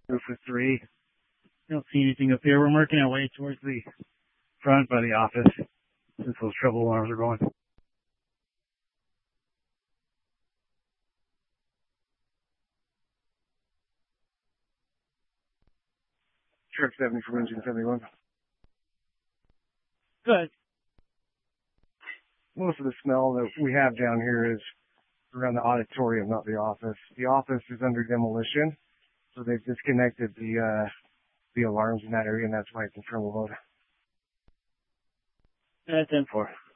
Roof of 3. Don't see anything up here. We're working our way towards the front by the office since those trouble alarms are going. Truck 70 from engine 71. Good. Most of the smell that we have down here is around the auditorium, not the office. The office is under demolition, so they've disconnected the alarms in that area, and that's why it's in trouble mode. That's 10-4.